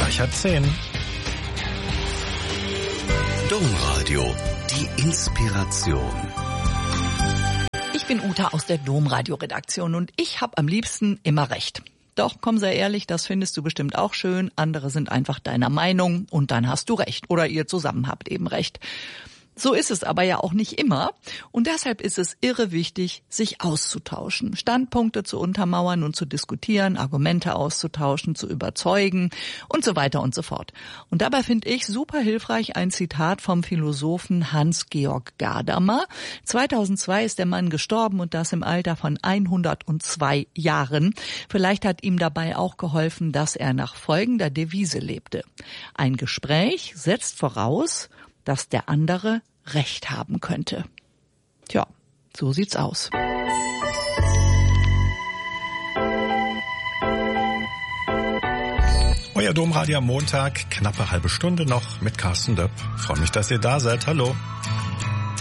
Gleich halb 10. Domradio, die Inspiration. Ich bin Uta aus der Domradio-Redaktion und ich habe am liebsten immer recht. Doch, komm, sei ehrlich, das findest du bestimmt auch schön. Andere sind einfach deiner Meinung und dann hast du recht. Oder ihr zusammen habt eben recht. So ist es aber ja auch nicht immer. Und deshalb ist es irre wichtig, sich auszutauschen, Standpunkte zu untermauern und zu diskutieren, Argumente auszutauschen, zu überzeugen und so weiter und so fort. Und dabei finde ich super hilfreich ein Zitat vom Philosophen Hans-Georg Gadamer. 2002 ist der Mann gestorben und das im Alter von 102 Jahren. Vielleicht hat ihm dabei auch geholfen, dass er nach folgender Devise lebte. Ein Gespräch setzt voraus, dass der andere Recht haben könnte. Tja, so sieht's aus. Euer Domradio am Montag, knappe halbe Stunde noch mit Carsten Döpp. Freue mich, dass ihr da seid. Hallo.